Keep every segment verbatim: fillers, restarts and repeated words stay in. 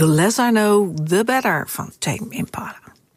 The Less I Know, The Better van Tame Impala.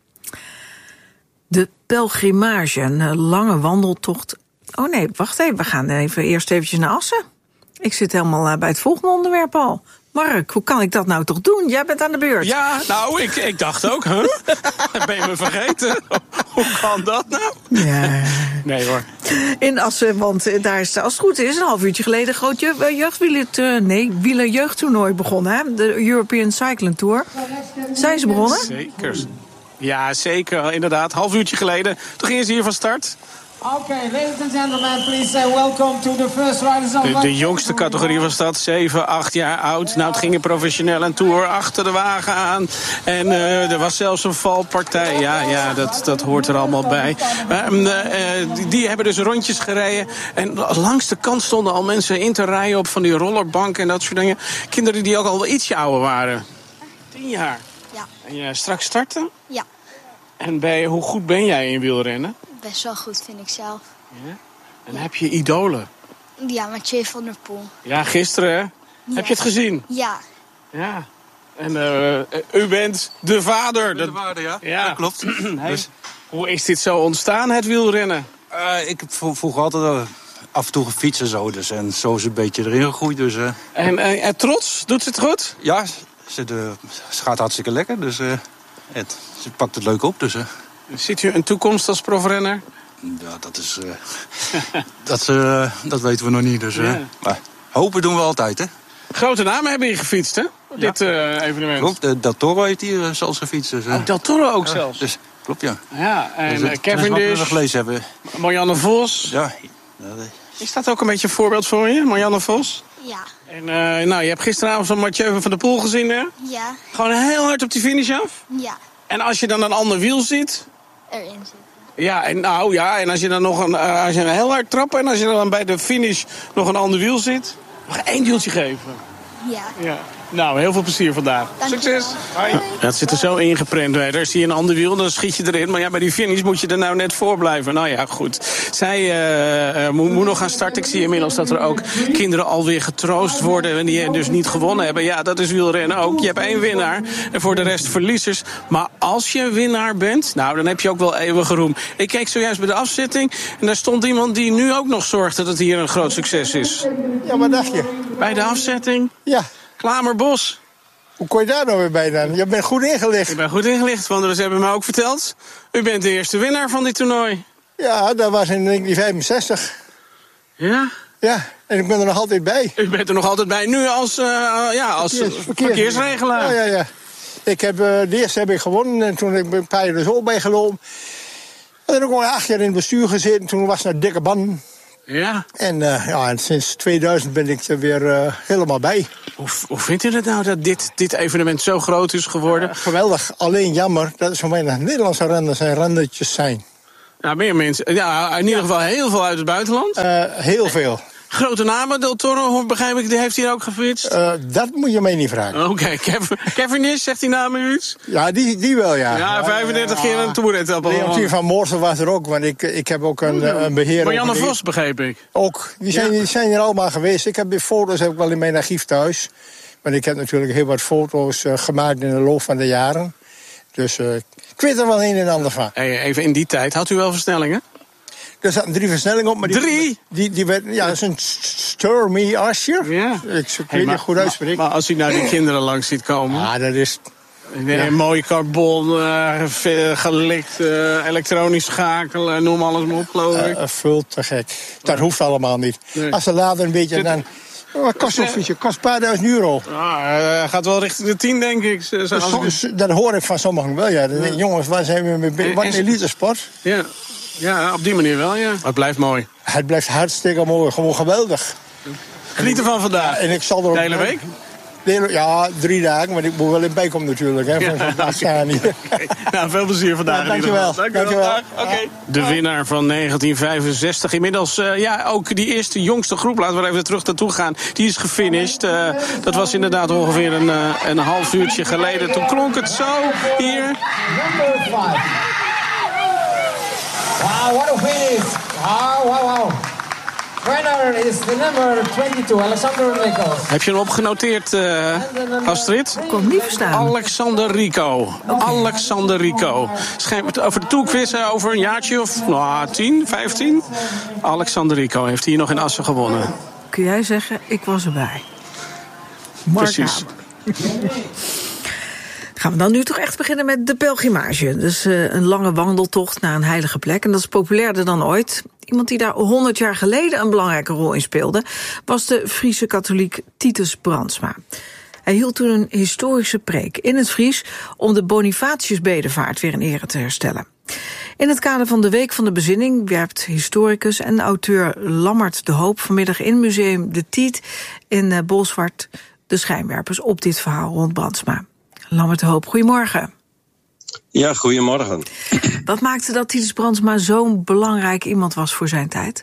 De pelgrimage, een lange wandeltocht. Oh nee, wacht even, we gaan even eerst eventjes naar Assen. Ik zit helemaal bij het volgende onderwerp al. Mark, hoe kan ik dat nou toch doen? Jij bent aan de beurt. Ja, nou, ik, ik dacht ook, huh? Ben je me vergeten? Hoe kan dat nou? Ja. Nee hoor. In Assen, want daar is, als het goed is, een half uurtje geleden een groot je, jeugdwieler, uh, nee, wielerjeugdtoernooi begonnen. Hè? De European Cycling Tour. Zijn ze begonnen? Zeker. Ja, zeker. Inderdaad. Half uurtje geleden. Toen gingen ze hier van start. Okay, ladies and gentlemen, please say welcome to the first riders of De, de jongste categorie was dat, zeven, acht jaar oud. Nou, het ging een professioneel en tour achter de wagen aan. En uh, er was zelfs een valpartij. Ja, ja, dat, dat hoort er allemaal bij. Uh, uh, die, die hebben dus rondjes gereden. En langs de kant stonden al mensen in te rijden op van die rollerbanken en dat soort dingen. Kinderen die ook al wel ietsje ouder waren. Tien jaar. Ja. En je straks starten? Ja. En ben je, hoe goed ben jij in wielrennen? Best wel goed, vind ik zelf. Ja? En heb je idolen? Ja, Mathieu van der Poel. Ja, gisteren, hè? Ja. Heb je het gezien? Ja. Ja. En uh, u bent de vader. De vader, ja. Ja. Dat klopt. Hey. Dus, hoe is dit zo ontstaan, het wielrennen? uh, ik heb vroeger altijd uh, af en toe gefietst en zo. Dus, en zo is het een beetje erin gegroeid. Dus, uh, en, uh, en trots? Doet ze het goed? ja, ze, de, ze gaat hartstikke lekker. Dus uh, het, ze pakt het leuk op. Dus, uh, ziet u een toekomst als profrenner? Ja, dat is... Uh, dat, uh, dat weten we nog niet. Dus, uh, ja. Maar hopen doen we altijd, hè? Grote namen hebben hier gefietst, hè? Op ja. dit uh, evenement. Klopt, uh, Del Toro heeft hier uh, zelfs gefietst. Dus, uh, oh, Del Toro ook ja, zelfs? Dus, klopt, ja. Ja, en dus, uh, Cavendish, we gelezen hebben. Marianne Vos. Ja. ja dat... Is dat ook een beetje een voorbeeld voor je, Marianne Vos? Ja. En uh, nou, je hebt gisteravond van Mathieu van der Poel gezien, hè? Ja. Gewoon heel hard op die finish af? Ja. En als je dan een ander wiel ziet? Erin zitten. Ja, en nou ja, en als je dan nog een, uh, als je een heel hard trapt en als je dan bij de finish nog een ander wiel zit, nog één duwtje geven. Ja. Ja. Nou, heel veel plezier vandaag. Dankjewel. Succes. Hoi. Dat zit er zo ingeprent. Daar zie je een ander wiel, dan schiet je erin. Maar ja, bij die finish moet je er nou net voor blijven. Nou ja, goed. Zij uh, uh, moet, moet nog gaan starten. Ik zie inmiddels dat er ook kinderen alweer getroost worden en die dus niet gewonnen hebben. Ja, dat is wielrennen ook. Je hebt één winnaar en voor de rest verliezers. Maar als je winnaar bent, nou, dan heb je ook wel eeuwige roem. Ik keek zojuist bij de afzetting en daar stond iemand die nu ook nog zorgt dat het hier een groot succes is. Ja, wat dacht je? Bij de afzetting? Ja. Klamerbos. Hoe kon je daar nou weer bij dan? Je bent goed ingelicht. Ik ben goed ingelicht, want ze hebben me ook verteld. U bent de eerste winnaar van dit toernooi. Ja, dat was in negentien vijfenzestig. Ja? Ja, en ik ben er nog altijd bij. U bent er nog altijd bij, nu als, uh, ja, als Verkeers, verkeers, verkeersregelaar. Ja, ja, ja. Ik heb, uh, de eerste heb ik gewonnen en toen heb ik een paar jaar er zo bij gelopen. En toen heb ik al acht jaar in het bestuur gezeten, toen was het naar dikke ban. Ja. En, uh, ja, en sinds tweeduizend ben ik er weer uh, helemaal bij. Hoe, hoe vindt u het nou dat dit, dit evenement zo groot is geworden? Uh, geweldig, alleen jammer dat er zo weinig Nederlandse renners en rennertjes zijn. Ja, meer mensen. Ja, in ieder geval heel veel uit het buitenland. Uh, heel veel. Grote namen, Del Toro, begrijp ik, die heeft hier ook gefietst? Uh, dat moet je mij niet vragen. Oké, okay. Kevin, Cavendish, zegt die naam u iets? Ja, die, die wel, ja. Ja, vijfendertig keer een toeretappe. Leontien van Moorsel was er ook, want ik, ik heb ook een, een beheerder. Marianne Vos, begreep ik. Ook, die zijn, ja. die zijn hier allemaal geweest. Ik heb die foto's heb ik wel in mijn archief thuis. Want ik heb natuurlijk heel wat foto's uh, gemaakt in de loop van de jaren. Dus uh, ik weet er wel een en ander van. Hey, even in die tijd, had u wel versnellingen? Er zaten drie versnellingen op. Maar die, drie? Die, die werd, ja, dat is een Sturmy Asher. Ja. Ik, ik hey, weet maar, niet goed uitspreken. Maar, maar als u nou die kinderen langs ziet komen... Ja, dat is... Een ja. mooie carbon, uh, gelikt, uh, elektronisch schakelen, noem alles maar op, geloof ik. Uh, veel te gek. Dat hoeft allemaal niet. Nee. Als ze later een beetje... Dit... Dan, wat kost zo'n fietsje? Kost een paar duizend euro. Ah, uh, gaat wel richting de tien, denk ik. Zo, dus, ik... Dat hoor ik van sommigen wel, ja. ja. Jongens, waar zijn we mee? Wat een elite sport. Ja. ja, op die manier wel, ja. Het blijft mooi. Het blijft hartstikke mooi, gewoon geweldig. Geniet ervan vandaag. Ja, en ik zal er ook... De hele week? De hele, ja, drie dagen, maar ik moet wel in bijkomen natuurlijk. Hè, van ja, okay. Okay. Nou, veel plezier vandaag. Ja, dankjewel. Dankjewel. Dank okay. De winnaar van negentien vijfenzestig. Inmiddels, uh, ja, ook die eerste jongste groep, laten we even terug naartoe gaan. Die is gefinished. Uh, dat was inderdaad ongeveer een, uh, een half uurtje geleden. Toen klonk het zo hier. Wow, what a finish. Wow, wow, wow. Winner is the number tweeëntwintig, Alexander Nichols. Heb je hem opgenoteerd, uh, Astrid? Ik kon hem niet verstaan. Alexander Rico. Okay. Alexander Rico. Schijnt over de tourquiz over een jaartje of nou, tien, vijftien. Alexander Rico heeft hier nog in Assen gewonnen. Kun jij zeggen, ik was erbij. Mark Precies. Gaan we dan nu toch echt beginnen met de pelgrimage. Dus uh, een lange wandeltocht naar een heilige plek. En dat is populairder dan ooit. Iemand die daar honderd jaar geleden een belangrijke rol in speelde, was de Friese katholiek Titus Brandsma. Hij hield toen een historische preek in het Fries om de Bonifatiusbedevaart weer in ere te herstellen. In het kader van de Week van de Bezinning werpt historicus en auteur Lammert de Hoop vanmiddag in Museum De Tiet in Bolsward de schijnwerpers op dit verhaal rond Brandsma. Lammert de Hoop, goedemorgen. Ja, goedemorgen. Wat maakte dat Titus Brandsma zo'n belangrijk iemand was voor zijn tijd?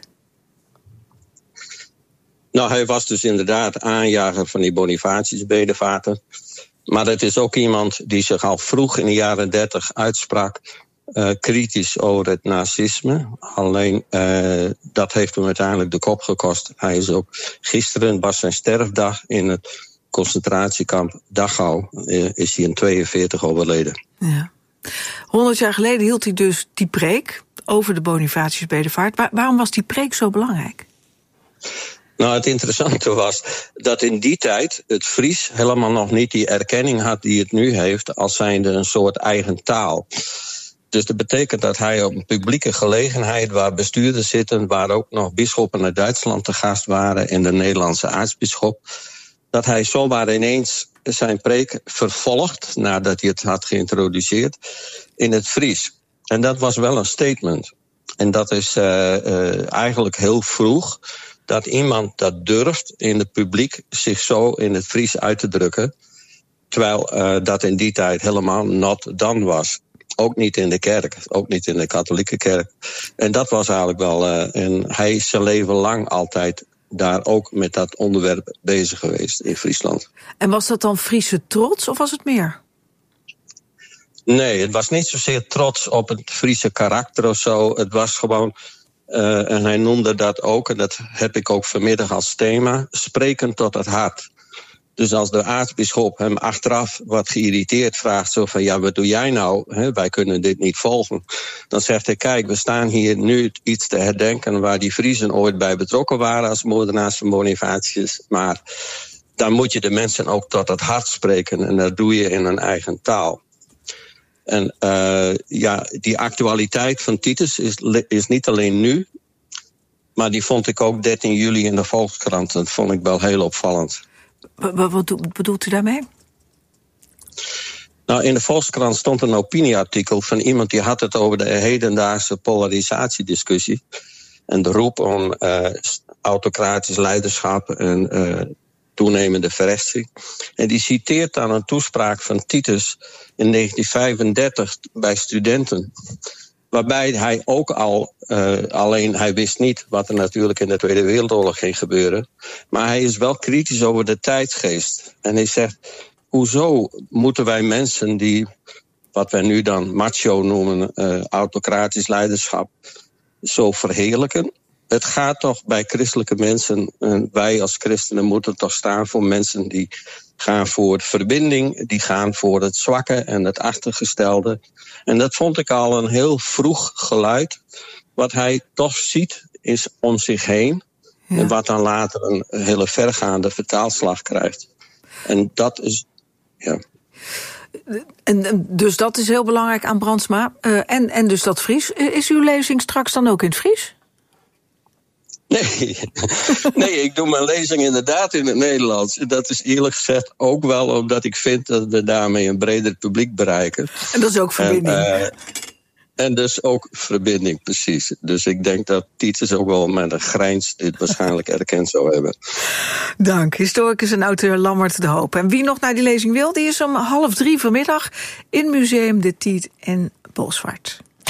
Nou, hij was dus inderdaad aanjager van die Bonifatiusbedevaarten. Maar het is ook iemand die zich al vroeg in de jaren dertig uitsprak Uh, kritisch over het nazisme. Alleen uh, dat heeft hem uiteindelijk de kop gekost. Hij is ook gisteren, was zijn sterfdag in het concentratiekamp Dachau. Uh, is hij in tweeënveertig overleden. Ja. Honderd jaar geleden hield hij dus die preek over de Bonifatiusbedevaart. Waar, waarom was die preek zo belangrijk? Nou, het interessante was dat in die tijd het Fries helemaal nog niet die erkenning had die het nu heeft, als zijnde een soort eigen taal. Dus dat betekent dat hij op een publieke gelegenheid waar bestuurders zitten, waar ook nog bisschoppen uit Duitsland te gast waren en de Nederlandse aartsbisschop, dat hij zomaar ineens zijn preek vervolgt, nadat hij het had geïntroduceerd, in het Fries. En dat was wel een statement. En dat is uh, uh, eigenlijk heel vroeg dat iemand dat durft in het publiek zich zo in het Fries uit te drukken, terwijl uh, dat in die tijd helemaal not done was. Ook niet in de kerk, ook niet in de katholieke kerk. En dat was eigenlijk wel, uh, en hij is zijn leven lang altijd daar ook met dat onderwerp bezig geweest in Friesland. En was dat dan Friese trots of was het meer? Nee, het was niet zozeer trots op het Friese karakter of zo. Het was gewoon, uh, en hij noemde dat ook, en dat heb ik ook vanmiddag als thema, spreken tot het hart. Dus als de aartsbisschop hem achteraf wat geïrriteerd vraagt, zo van ja, wat doe jij nou? He, wij kunnen dit niet volgen. Dan zegt hij, kijk, we staan hier nu iets te herdenken waar die Friezen ooit bij betrokken waren als moordenaars van Bonifatius. Maar dan moet je de mensen ook tot het hart spreken en dat doe je in een eigen taal. En uh, ja, die actualiteit van Titus is, is niet alleen nu, maar die vond ik ook dertien juli in de Volkskrant. Dat vond ik wel heel opvallend. Wat, wat bedoelt u daarmee? Nou, in de Volkskrant stond een opinieartikel van iemand die had het over de hedendaagse polarisatiediscussie. En de roep om uh, autocratisch leiderschap en uh, toenemende verrechtsing. En die citeert dan een toespraak van Titus in negentien vijfendertig bij studenten. Waarbij hij ook al, uh, alleen hij wist niet wat er natuurlijk in de Tweede Wereldoorlog ging gebeuren. Maar hij is wel kritisch over de tijdsgeest. En hij zegt, hoezo moeten wij mensen die, wat wij nu dan macho noemen, uh, autocratisch leiderschap, zo verheerlijken? Het gaat toch bij christelijke mensen, en wij als christenen moeten toch staan voor mensen die gaan voor de verbinding, die gaan voor het zwakke en het achtergestelde. En dat vond ik al een heel vroeg geluid. Wat hij toch ziet is om zich heen. Ja. En wat dan later een hele vergaande vertaalslag krijgt. En dat is, ja. En dus dat is heel belangrijk aan Brandsma. Uh, en, en dus dat Fries. Is uw lezing straks dan ook in het Fries? Nee. nee, ik doe mijn lezing inderdaad in het Nederlands. En dat is eerlijk gezegd ook wel omdat ik vind dat we daarmee een breder publiek bereiken. En dat is ook verbinding. En, uh, en dus ook verbinding, precies. Dus ik denk dat Titus ook wel met een grijns dit waarschijnlijk erkend zou hebben. Dank, historicus en auteur Lammert de Hoop. En wie nog naar die lezing wil, die is om half drie vanmiddag in Museum De Tiet in Bolsward.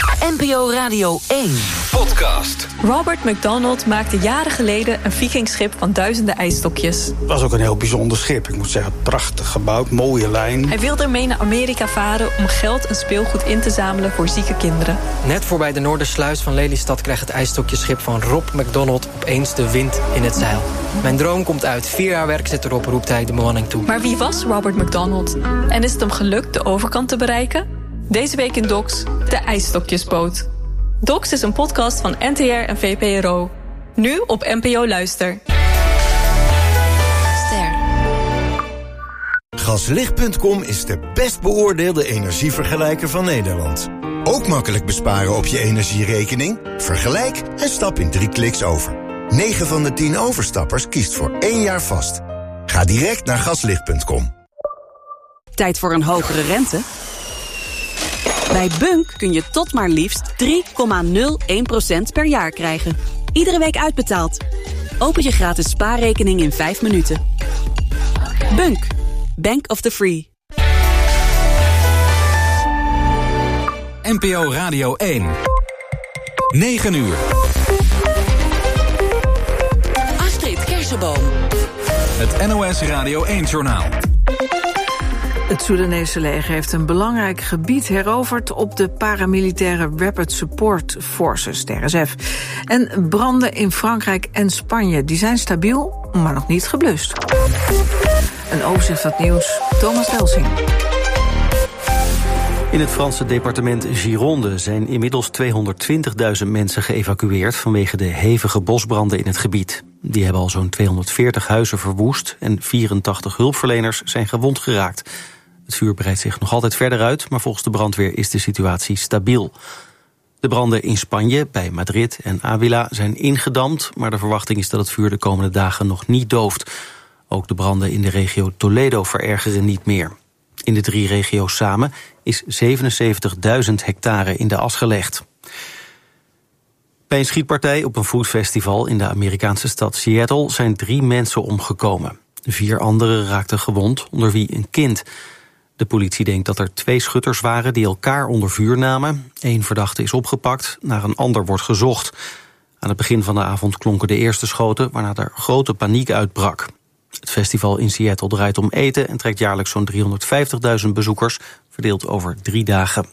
N P O Radio één podcast. Robert McDonald maakte jaren geleden een vikingschip van duizenden ijsstokjes. Het was ook een heel bijzonder schip. Ik moet zeggen, prachtig gebouwd, mooie lijn. Hij wilde ermee naar Amerika varen om geld en speelgoed in te zamelen voor zieke kinderen. Net voorbij de Noordersluis van Lelystad krijgt het ijsstokjeschip van Rob McDonald opeens de wind in het zeil. Mijn droom komt uit. Vier jaar werk zit erop, roept hij de bemanning toe. Maar wie was Robert McDonald? En is het hem gelukt de overkant te bereiken? Deze week in Docs, de ijsstokjesboot. Docs is een podcast van N T R en V P R O. Nu op N P O Luister. Ster. Gaslicht punt com is de best beoordeelde energievergelijker van Nederland. Ook makkelijk besparen op je energierekening? Vergelijk en stap in drie kliks over. negen van de tien overstappers kiest voor één jaar vast. Ga direct naar gaslicht punt com. Tijd voor een hogere rente? Bij Bunk kun je tot maar liefst drie komma nul één procent per jaar krijgen. Iedere week uitbetaald. Open je gratis spaarrekening in vijf minuten. Bunk. Bank of the Free. N P O Radio één. negen uur. Astrid Kersenboom. Het N O S Radio één-journaal. Het Soedanese leger heeft een belangrijk gebied heroverd op de paramilitaire Rapid Support Forces, de R S F. En branden in Frankrijk en Spanje, die zijn stabiel, maar nog niet geblust. Een overzicht van het nieuws, Thomas Delsing. In het Franse departement Gironde zijn inmiddels tweehonderdtwintigduizend mensen geëvacueerd vanwege de hevige bosbranden in het gebied. Die hebben al zo'n tweehonderdveertig huizen verwoest en vierentachtig hulpverleners zijn gewond geraakt. Het vuur breidt zich nog altijd verder uit, maar volgens de brandweer is de situatie stabiel. De branden in Spanje, bij Madrid en Ávila, zijn ingedamd, maar de verwachting is dat het vuur de komende dagen nog niet dooft. Ook de branden in de regio Toledo verergeren niet meer. In de drie regio's samen is zevenenzeventigduizend hectare in de as gelegd. Bij een schietpartij op een foodfestival in de Amerikaanse stad Seattle zijn drie mensen omgekomen. Vier anderen raakten gewond, onder wie een kind. De politie denkt dat er twee schutters waren die elkaar onder vuur namen. Eén verdachte is opgepakt, naar een ander wordt gezocht. Aan het begin van de avond klonken de eerste schoten, waarna er grote paniek uitbrak. Het festival in Seattle draait om eten en trekt jaarlijks zo'n driehonderdvijftigduizend bezoekers, verdeeld over drie dagen.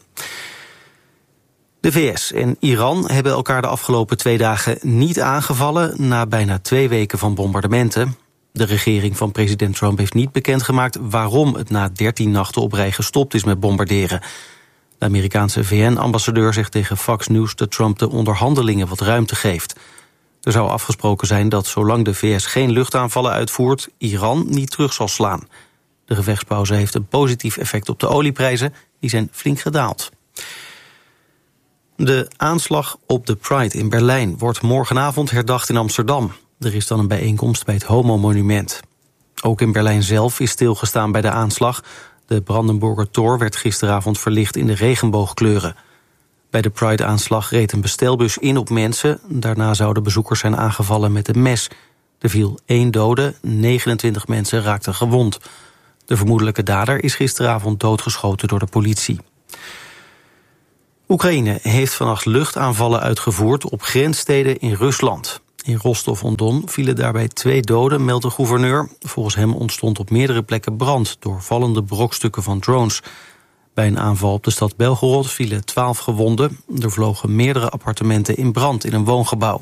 De V S en Iran hebben elkaar de afgelopen twee dagen niet aangevallen na bijna twee weken van bombardementen. De regering van president Trump heeft niet bekendgemaakt waarom het na dertien nachten op rij gestopt is met bombarderen. De Amerikaanse V N-ambassadeur zegt tegen Fox News dat Trump de onderhandelingen wat ruimte geeft. Er zou afgesproken zijn dat zolang de V S geen luchtaanvallen uitvoert, Iran niet terug zal slaan. De gevechtspauze heeft een positief effect op de olieprijzen, die zijn flink gedaald. De aanslag op de Pride in Berlijn wordt morgenavond herdacht in Amsterdam. Er is dan een bijeenkomst bij het Homo-monument. Ook in Berlijn zelf is stilgestaan bij de aanslag. De Brandenburger Tor werd gisteravond verlicht in de regenboogkleuren. Bij de Pride-aanslag reed een bestelbus in op mensen. Daarna zouden bezoekers zijn aangevallen met een mes. Er viel één dode, negenentwintig mensen raakten gewond. De vermoedelijke dader is gisteravond doodgeschoten door de politie. Oekraïne heeft vannacht luchtaanvallen uitgevoerd op grenssteden in Rusland. In Rostov-on-Don vielen daarbij twee doden, meldt de gouverneur. Volgens hem ontstond op meerdere plekken brand door vallende brokstukken van drones. Bij een aanval op de stad Belgorod vielen twaalf gewonden. Er vlogen meerdere appartementen in brand in een woongebouw.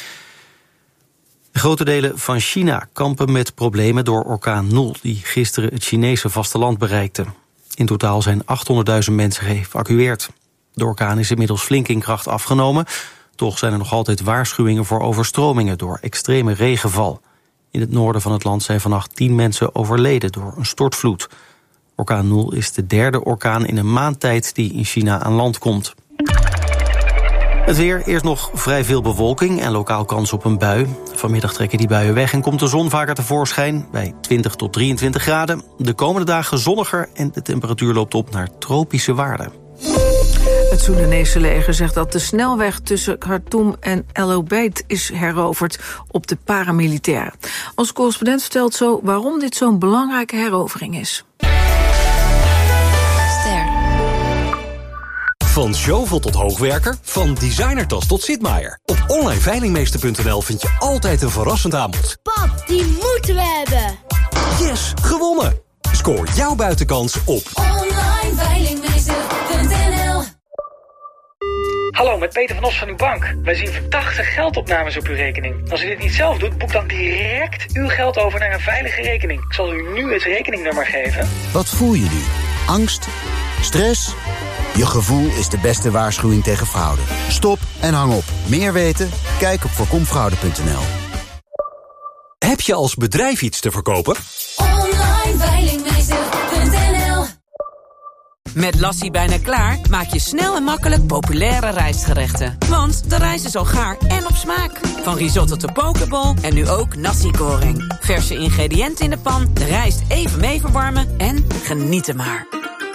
Grote delen van China kampen met problemen door orkaan Nul, die gisteren het Chinese vasteland bereikte. In totaal zijn achthonderdduizend mensen geëvacueerd. De orkaan is inmiddels flink in kracht afgenomen. Toch zijn er nog altijd waarschuwingen voor overstromingen door extreme regenval. In het noorden van het land zijn vannacht tien mensen overleden door een stortvloed. Orkaan Nul is de derde orkaan in een maand tijd die in China aan land komt. Het weer, eerst nog vrij veel bewolking en lokaal kans op een bui. Vanmiddag trekken die buien weg en komt de zon vaker tevoorschijn bij twintig tot drieëntwintig graden. De komende dagen zonniger en de temperatuur loopt op naar tropische waarden. Het Soedanese leger zegt dat de snelweg tussen Khartoum en El Obeid is heroverd op de paramilitairen. Ons correspondent vertelt zo waarom dit zo'n belangrijke herovering is. Ster. Van shovel tot hoogwerker, van designertas tot zitmaaier. Op online veilingmeester punt n l vind je altijd een verrassend aanbod. Pap, die moeten we hebben. Yes, gewonnen! Scoor jouw buitenkans op online veilingmeester punt n l. Hallo, met Peter van Os van uw bank. Wij zien verdachte geldopnames op uw rekening. Als u dit niet zelf doet, boek dan direct uw geld over naar een veilige rekening. Ik zal u nu het rekeningnummer geven. Wat voel je nu? Angst? Stress? Je gevoel is de beste waarschuwing tegen fraude. Stop en hang op. Meer weten? Kijk op voorkomfraude punt n l. Heb je als bedrijf iets te verkopen? online veilingmeester punt n l. Met Lassie bijna klaar maak je snel en makkelijk populaire rijstgerechten. Want de rijst is al gaar en op smaak. Van risotto tot pokeball en nu ook nasi goreng. Verse ingrediënten in de pan, de rijst even mee verwarmen en genieten maar.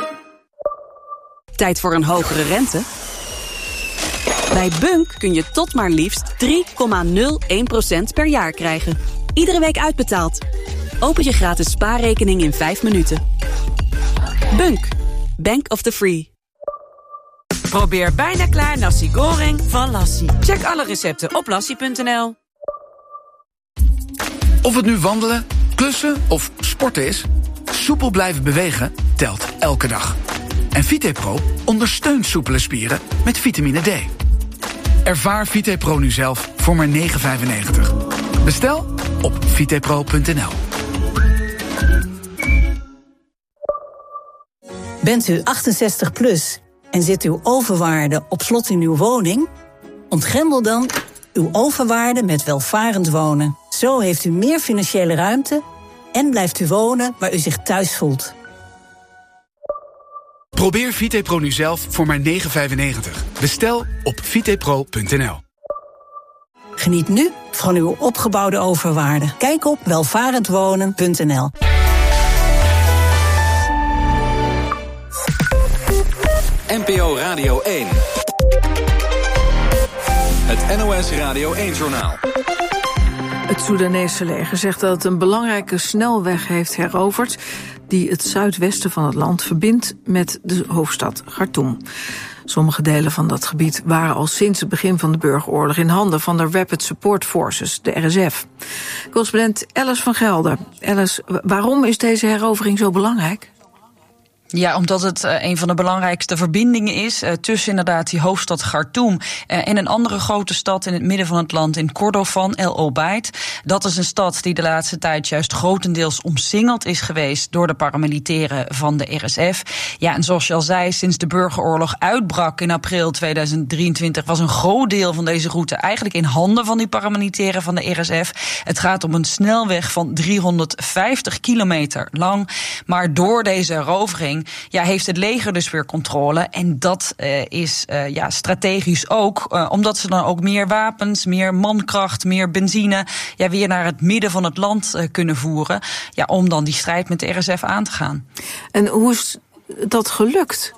Tijd voor een hogere rente? Bij Bunk kun je tot maar liefst drie komma nul één procent per jaar krijgen. Iedere week uitbetaald. Open je gratis spaarrekening in vijf minuten. Bunk. Bank of the Free. Probeer bijna klaar nasi goreng van Lassie. Check alle recepten op lassie punt n l. Of het nu wandelen, klussen of sporten is, soepel blijven bewegen telt elke dag. En VitePro ondersteunt soepele spieren met vitamine D. Ervaar VitePro nu zelf voor maar negen vijfennegentig. Bestel op vitepro punt n l. Bent u achtenzestig plus en zit uw overwaarde op slot in uw woning? Ontgrendel dan uw overwaarde met welvarend wonen. Zo heeft u meer financiële ruimte en blijft u wonen waar u zich thuis voelt. Probeer VitePro nu zelf voor maar negen vijfennegentig. Bestel op vitepro punt n l. Geniet nu van uw opgebouwde overwaarde. Kijk op welvarendwonen punt n l. N P O Radio één. Het N O S Radio één-journaal. Het Soedanese leger zegt dat het een belangrijke snelweg heeft heroverd die het zuidwesten van het land verbindt met de hoofdstad Khartoum. Sommige delen van dat gebied waren al sinds het begin van de burgeroorlog in handen van de Rapid Support Forces, de R S F. Correspondent Alice van Gelder. Alice, waarom is deze herovering zo belangrijk? Ja, omdat het uh, een van de belangrijkste verbindingen is uh, tussen inderdaad die hoofdstad Khartoum uh, en een andere grote stad in het midden van het land, in Kordofan, El Obeid. Dat is een stad die de laatste tijd juist grotendeels omsingeld is geweest door de paramilitairen van de R S F. Ja, en zoals je al zei, sinds de burgeroorlog uitbrak in april tweeduizend drieëntwintig was een groot deel van deze route eigenlijk in handen van die paramilitairen van de R S F. Het gaat om een snelweg van driehonderdvijftig kilometer lang, maar door deze herovering ja, heeft het leger dus weer controle. En dat uh, is uh, ja, strategisch ook, uh, omdat ze dan ook meer wapens, meer mankracht, meer benzine ja, weer naar het midden van het land uh, kunnen voeren. Ja, om dan die strijd met de R S F aan te gaan. En hoe is dat gelukt?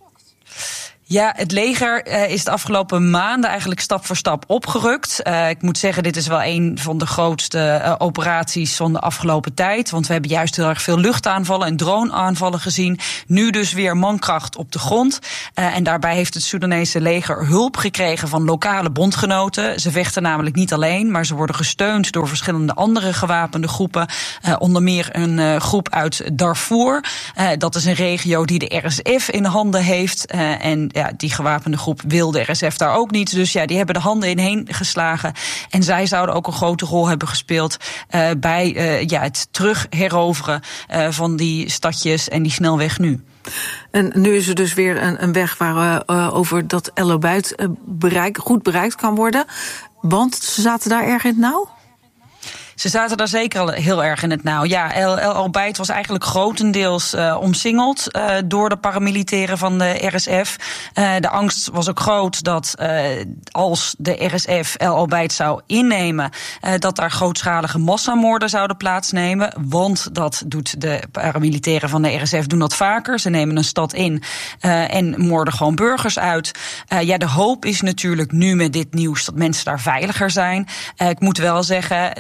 Ja, het leger uh, is de afgelopen maanden eigenlijk stap voor stap opgerukt. Uh, ik moet zeggen, dit is wel een van de grootste uh, operaties van de afgelopen tijd. Want we hebben juist heel erg veel luchtaanvallen en droneaanvallen gezien. Nu dus weer mankracht op de grond. Uh, en daarbij heeft het Soedanese leger hulp gekregen van lokale bondgenoten. Ze vechten namelijk niet alleen, maar ze worden gesteund door verschillende andere gewapende groepen. Uh, onder meer een uh, groep uit Darfur. Uh, dat is een regio die de R S F in handen heeft. Uh, en ja, die gewapende groep wil de R S F daar ook niet. Dus ja, die hebben de handen inheen geslagen. En zij zouden ook een grote rol hebben gespeeld uh, bij uh, ja, het terugheroveren uh, van die stadjes en die snelweg nu. En nu is er dus weer een, een weg waar uh, over dat El Obeid uh, bereik, goed bereikt kan worden. Want ze zaten daar erg in het nauw? Ze zaten daar zeker al heel erg in het nauw. Ja, El, El Obeid was eigenlijk grotendeels uh, omsingeld uh, door de paramilitairen van de R S F. Uh, de angst was ook groot dat uh, als de R S F El Obeid zou innemen, uh, dat daar grootschalige massamoorden zouden plaatsnemen. Want dat doet de paramilitairen van de R S F doen dat vaker. Ze nemen een stad in uh, en moorden gewoon burgers uit. Uh, ja, de hoop is natuurlijk nu met dit nieuws dat mensen daar veiliger zijn. Uh, ik moet wel zeggen dat dit de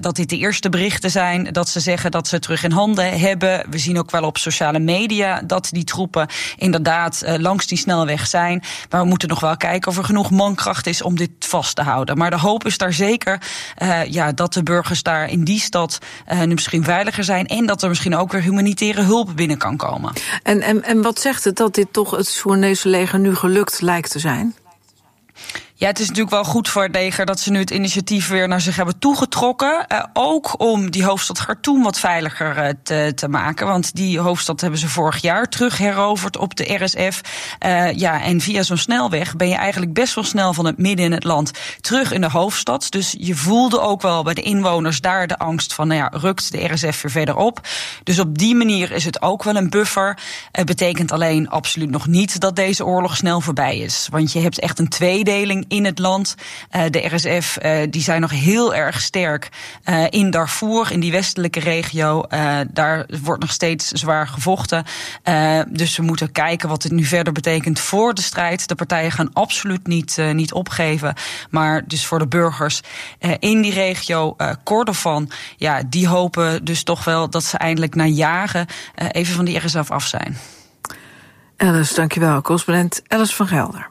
eerste berichten zijn dat ze zeggen dat ze terug in handen hebben. We zien ook wel op sociale media dat die troepen inderdaad uh, langs die snelweg zijn. Maar we moeten nog wel kijken of er genoeg mankracht is om dit vast te houden. Maar de hoop is daar zeker uh, ja, dat de burgers daar in die stad uh, nu misschien veiliger zijn en dat er misschien ook weer humanitaire hulp binnen kan komen. En, en, en wat zegt het dat dit toch het Soedanese leger nu gelukt lijkt te zijn? Ja, het is natuurlijk wel goed voor het leger dat ze nu het initiatief weer naar zich hebben toegetrokken. Uh, ook om die hoofdstad Khartoum wat veiliger uh, te, te maken. Want die hoofdstad hebben ze vorig jaar terug heroverd op de R S F. Uh, ja, en via zo'n snelweg ben je eigenlijk best wel snel van het midden in het land terug in de hoofdstad. Dus je voelde ook wel bij de inwoners daar de angst van, nou ja, rukt de R S F weer verder op. Dus op die manier is het ook wel een buffer. Het betekent alleen absoluut nog niet dat deze oorlog snel voorbij is. Want je hebt echt een tweedeling in het land. Uh, de R S F uh, die zijn nog heel erg sterk uh, in Darfur, in die westelijke regio. Uh, daar wordt nog steeds zwaar gevochten. Uh, dus we moeten kijken wat dit nu verder betekent voor de strijd. De partijen gaan absoluut niet, uh, niet opgeven. Maar dus voor de burgers uh, in die regio, uh, Kordofan, ja, die hopen dus toch wel dat ze eindelijk na jaren uh, even van die R S F af zijn. Alice, dankjewel. Correspondent Alice van Gelder.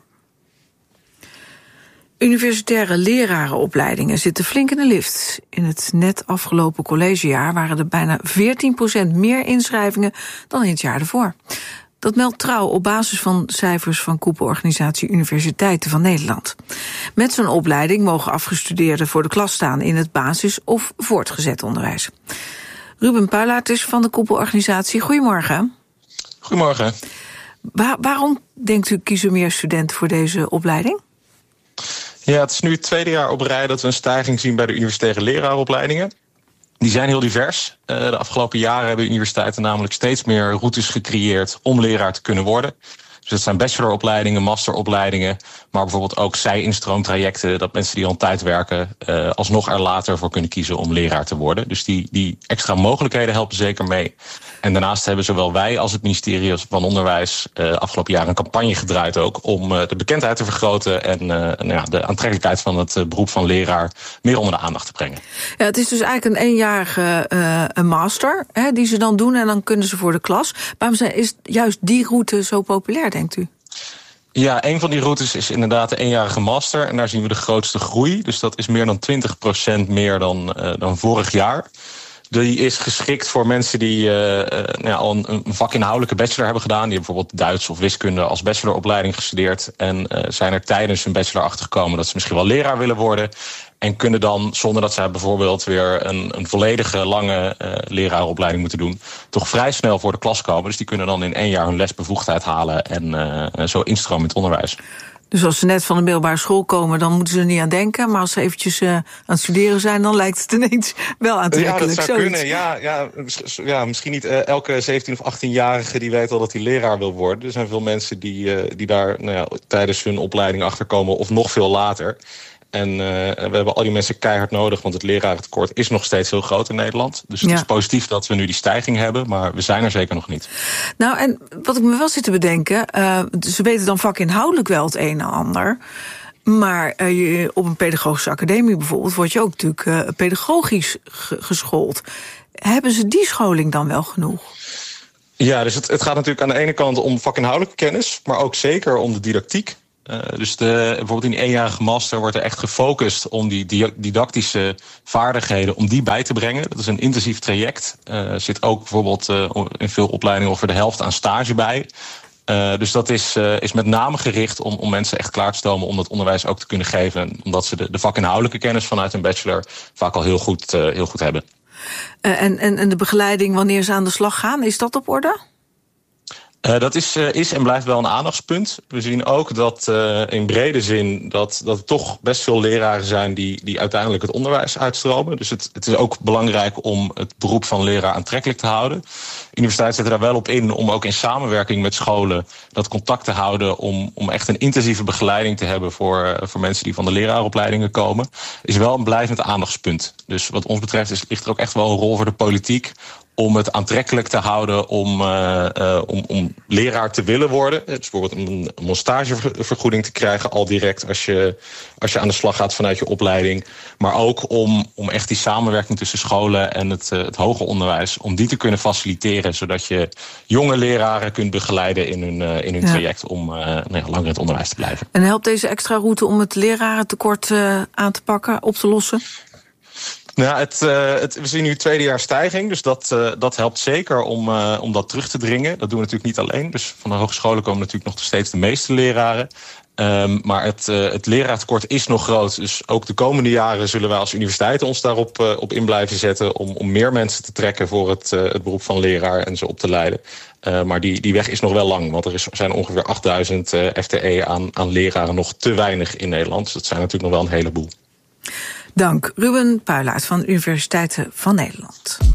Universitaire lerarenopleidingen zitten flink in de lift. In het net afgelopen collegejaar waren er bijna veertien procent meer inschrijvingen dan in het jaar ervoor. Dat meldt Trouw op basis van cijfers van koepelorganisatie Universiteiten van Nederland. Met zo'n opleiding mogen afgestudeerden voor de klas staan in het basis- of voortgezet onderwijs. Ruben Puilaert is van de koepelorganisatie. Goedemorgen. Goedemorgen. Waar, waarom, denkt u, kiezen meer studenten voor deze opleiding? Ja, het is nu het tweede jaar op rij dat we een stijging zien bij de universitaire leraaropleidingen. Die zijn heel divers. Uh, de afgelopen jaren hebben universiteiten namelijk steeds meer routes gecreëerd om leraar te kunnen worden. Dus dat zijn bacheloropleidingen, masteropleidingen, maar bijvoorbeeld ook zij-instroomtrajecten, dat mensen die al een tijd werken uh, alsnog er later voor kunnen kiezen om leraar te worden. Dus die, die extra mogelijkheden helpen zeker mee. En daarnaast hebben zowel wij als het ministerie van Onderwijs uh, afgelopen jaar een campagne gedraaid ook om uh, de bekendheid te vergroten en uh, nou ja, de aantrekkelijkheid van het uh, beroep van leraar meer onder de aandacht te brengen. Ja, het is dus eigenlijk een eenjarige uh, een master hè, die ze dan doen en dan kunnen ze voor de klas. Waarom is juist die route zo populair, denkt u? Ja, een van die routes is inderdaad de eenjarige master. En daar zien we de grootste groei. Dus dat is meer dan twintig procent meer dan, uh, dan vorig jaar. Die is geschikt voor mensen die uh, uh, nou ja, al een, een vakinhoudelijke bachelor hebben gedaan. Die hebben bijvoorbeeld Duits of wiskunde als bacheloropleiding gestudeerd. En uh, zijn er tijdens hun bachelor achtergekomen dat ze misschien wel leraar willen worden. En kunnen dan, zonder dat zij bijvoorbeeld weer een, een volledige lange uh, leraaropleiding moeten doen, toch vrij snel voor de klas komen. Dus die kunnen dan in één jaar hun lesbevoegdheid halen en uh, zo instromen in het onderwijs. Dus als ze net van de middelbare school komen, dan moeten ze er niet aan denken. Maar als ze eventjes uh, aan het studeren zijn, dan lijkt het ineens wel aantrekkelijk. Ja, dat zou Zoiets. kunnen. Ja, ja, ja, misschien niet uh, elke zeventien of achttienjarige die weet al dat hij leraar wil worden. Er zijn veel mensen die, uh, die daar nou ja, tijdens hun opleiding achterkomen of nog veel later. En uh, we hebben al die mensen keihard nodig, want het lerarentekort is nog steeds heel groot in Nederland. Dus het ja. is positief dat we nu die stijging hebben, maar we zijn er zeker nog niet. Nou, en wat ik me wel zit te bedenken, uh, ze weten dan vakinhoudelijk wel het een en ander. Maar uh, je, op een pedagogische academie bijvoorbeeld word je ook natuurlijk uh, pedagogisch ge- geschoold. Hebben ze die scholing dan wel genoeg? Ja, dus het, het gaat natuurlijk aan de ene kant om vakinhoudelijke kennis, maar ook zeker om de didactiek. Uh, dus de, bijvoorbeeld in die eenjarige master wordt er echt gefocust om die didactische vaardigheden, om die bij te brengen. Dat is een intensief traject. Er uh, zit ook bijvoorbeeld uh, in veel opleidingen ongeveer de helft aan stage bij. Uh, dus dat is, uh, is met name gericht om, om mensen echt klaar te stomen om dat onderwijs ook te kunnen geven. Omdat ze de, de vakinhoudelijke kennis vanuit een bachelor vaak al heel goed, uh, heel goed hebben. Uh, en, en, en de begeleiding wanneer ze aan de slag gaan, is dat op orde? Uh, dat is, uh, is en blijft wel een aandachtspunt. We zien ook dat uh, in brede zin dat, dat er toch best veel leraren zijn die, die uiteindelijk het onderwijs uitstromen. Dus het, het is ook belangrijk om het beroep van leraar aantrekkelijk te houden. Universiteiten zetten daar wel op in om ook in samenwerking met scholen dat contact te houden om, om echt een intensieve begeleiding te hebben voor, uh, voor mensen die van de leraaropleidingen komen. Is wel een blijvend aandachtspunt. Dus wat ons betreft is, ligt er ook echt wel een rol voor de politiek om het aantrekkelijk te houden om, uh, uh, om, om leraar te willen worden. Dus bijvoorbeeld een, om een stagevergoeding te krijgen al direct als je, als je aan de slag gaat vanuit je opleiding. Maar ook om, om echt die samenwerking tussen scholen en het, uh, het hoger onderwijs, om die te kunnen faciliteren, zodat je jonge leraren kunt begeleiden in hun, uh, in hun ja. traject om uh, nou ja, langer in het onderwijs te blijven. En helpt deze extra route om het lerarentekort uh, aan te pakken, op te lossen? Nou, het, uh, het, we zien nu tweede jaar stijging, dus dat, uh, dat helpt zeker om, uh, om dat terug te dringen. Dat doen we natuurlijk niet alleen. Dus van de hogescholen komen natuurlijk nog steeds de meeste leraren. Um, maar het, uh, het leraartekort is nog groot. Dus ook de komende jaren zullen wij als universiteiten ons daarop uh, op in blijven zetten om, om meer mensen te trekken voor het, uh, het beroep van leraar en ze op te leiden. Uh, maar die, die weg is nog wel lang, want er is, zijn ongeveer achtduizend uh, F T E aan, aan leraren nog te weinig in Nederland. Dus dat zijn natuurlijk nog wel een heleboel. Dank, Ruben Puilaert van Universiteiten van Nederland.